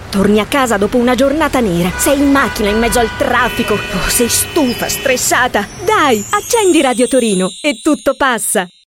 Torni a casa dopo una giornata nera, sei in macchina in mezzo al traffico, sei stufa, stressata. Dai, accendi Radio Torino e tutto passa.